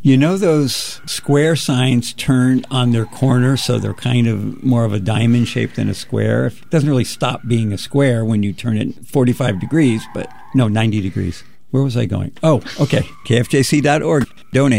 You know those square signs turn on their corner, so they're kind of more of a diamond shape than a square? It doesn't really stop being a square when you turn it 45 degrees, but no, 90 degrees. Where was I going? Oh, okay. KFJC.org. Donate.